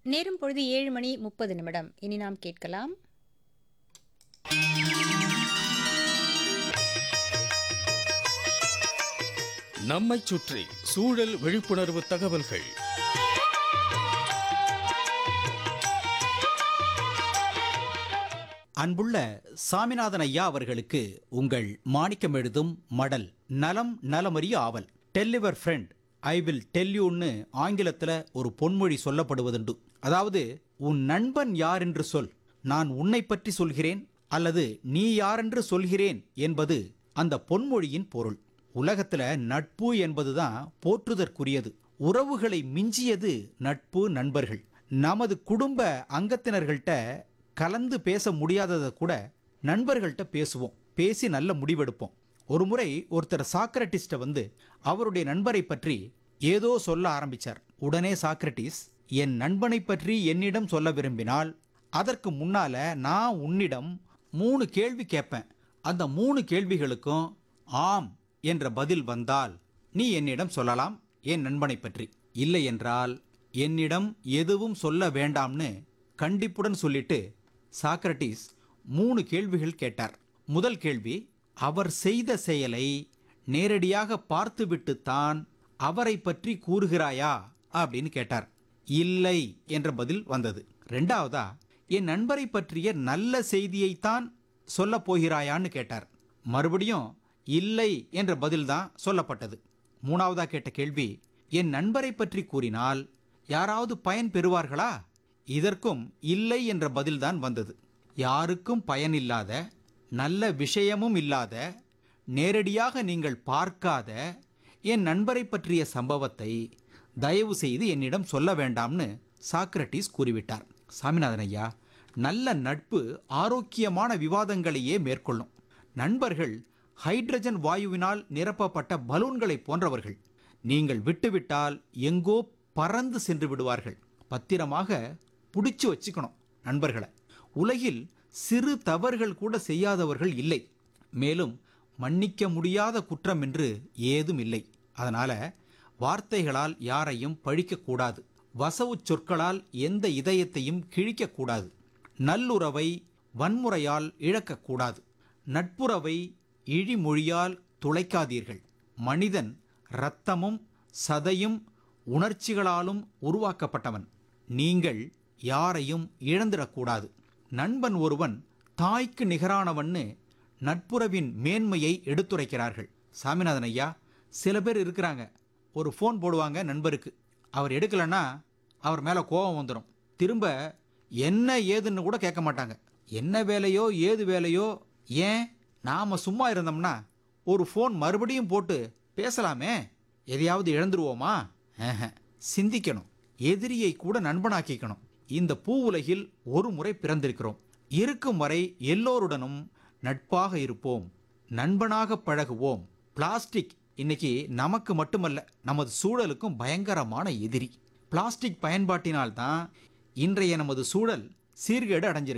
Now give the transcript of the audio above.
நேரம் பொழுது 7:30 இனி நாம் கேட்கலாம் நம்மைச் சுற்றி சூழல் விழிப்புணர்வு தகவல்கள். அன்புள்ள சாமிநாதன் ஐயா அவர்களுக்கு உங்கள் மாணிக்கம் எழுதும் மடல். நலம் நலமறிய ஆவல். Tell your friend I will tell யூன்னு ஆங்கிலத்தில் ஒரு பொன்மொழி சொல்லப்படுவதுண்டு. அதாவது, உன் நண்பன் யார் என்று சொல், நான் உன்னை பற்றி சொல்கிறேன், அல்லது நீ யாரென்று சொல்கிறேன் என்பது அந்த பொன்மொழியின் பொருள். உலகத்துல நட்பு என்பதுதான் போற்றுதற்குரியது. உறவுகளை மிஞ்சியது நட்பு, நண்பர்கள். நமது குடும்ப அங்கத்தினர்கள்ட்ட கலந்து பேச முடியாததை கூட நண்பர்கள்ட்ட பேசுவோம், பேசி நல்ல முடிவெடுப்போம். ஒரு முறை ஒருத்தர் சாக்ரட்டிஸ்ட வந்து அவருடைய நண்பரை பற்றி ஏதோ சொல்ல ஆரம்பிச்சார். உடனே சாக்ரட்டிஸ், என் நண்பனை பற்றி என்னிடம் சொல்ல விரும்பினால் அதற்கு முன்னால நான் உன்னிடம் 3 கேள்வி கேட்பேன். அந்த 3 கேள்விகளுக்கும் ஆம் என்ற பதில் வந்தால் நீ என்னிடம் சொல்லலாம் என் நண்பனை பற்றி. இல்லை என்றால் என்னிடம் எதுவும் சொல்ல வேண்டாம்னு கண்டிப்புடன் சொல்லிட்டு சாக்ரட்டிஸ் 3 கேள்விகள் கேட்டார். முதல் கேள்வி, அவர் செய்த செயலை நேரடியாக பார்த்துவிட்டுத்தான் அவரை பற்றி கூறுகிறாயா அப்படின்னு கேட்டார். இல்லை என்ற பதில் வந்தது. ரெண்டாவதா, என் நண்பரை பற்றிய நல்ல செய்தியைத்தான் சொல்ல போகிறாயான்னு கேட்டார். மறுபடியும் இல்லை என்ற பதில்தான் சொல்லப்பட்டது. மூணாவதா கேட்ட கேள்வி, என் நண்பரை பற்றி கூறினால் யாராவது பயன் பெறுவார்களா? இதற்கும் இல்லை என்ற பதில்தான் வந்தது. யாருக்கும் பயனில்லாத, நல்ல விஷயமும் இல்லாத, நேரடியாக நீங்கள் பார்க்காத என் நண்பரை பற்றிய சம்பவத்தை தயவு செய்து என்னிடம் சொல்ல வேண்டாம்னு சாக்ரட்டிஸ் கூறிவிட்டார். சாமிநாதன் ஐயா, நல்ல நட்பு ஆரோக்கியமான விவாதங்களையே மேற்கொள்ளும். நண்பர்கள் ஹைட்ரஜன் வாயுவினால் நிரப்பப்பட்ட பலூன்களை போன்றவர்கள். நீங்கள் விட்டுவிட்டால் எங்கோ பறந்து சென்று விடுவார்கள். பத்திரமாக பிடிச்சு வச்சுக்கணும் நண்பர்களை. உலகில் சிறு தவறுகள் கூட செய்யாதவர்கள் இல்லை. மேலும் மன்னிக்க முடியாத குற்றம் என்று ஏதும் இல்லை. அதனால வார்த்தைகளால் யாரையும் பழிக்கக்கூடாது. வசவு சொற்களால் எந்த இதயத்தையும் கிழிக்கக்கூடாது. நல்லுறவை வன்முறையால் இழக்கக்கூடாது. நட்புறவை இழிமொழியால் துளைக்காதீர்கள். மனிதன் இரத்தமும் சதையும் உணர்ச்சிகளாலும் உருவாக்கப்பட்டவன். நீங்கள் யாரையும் இழந்திடக்கூடாது. நண்பன் ஒருவன் தாய்க்கு நிகரானவன்னு நட்புறவின் மேன்மையை எடுத்துரைக்கிறார்கள். சாமிநாதன் ஐயா, சில பேர் இருக்கிறாங்க, ஒரு ஃபோன் போடுவாங்க நண்பருக்கு, அவர் எடுக்கலைன்னா அவர் மேலே கோபம் வந்துடும். திரும்ப என்ன ஏதுன்னு கூட கேட்க மாட்டாங்க. என்ன வேலையோ ஏது வேலையோ, ஏன் நாம் சும்மா இருந்தோம்னா ஒரு ஃபோன் மறுபடியும் போட்டு பேசலாமே, எதையாவது இழந்துருவோமா? சிந்திக்கணும். எதிரியை கூட நண்பனாக்கிக்கணும். இந்த பூ உலகில் ஒரு முறை பிறந்திருக்கிறோம். இருக்கும் வரை எல்லோருடனும் நட்பாக இருப்போம், நண்பனாக பழகுவோம். பிளாஸ்டிக் இன்னைக்கு நமக்கு மட்டுமல்ல, நமது சூழலுக்கும் பயங்கரமான எதிரி. பிளாஸ்டிக் பயன்பாட்டினால்தான் இன்றைய நமது சூழல் சீர்கேடு அடைஞ்சிருக்கு.